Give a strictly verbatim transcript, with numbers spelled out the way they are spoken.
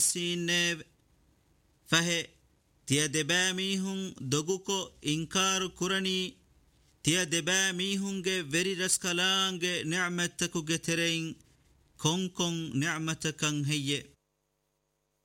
سينيف فهي تيا دباميهم دوغوكو إنكار كوراني تيا دباميهم جي فيري رسكالان جي نعمتكو جترين كون كون نعمتكن هي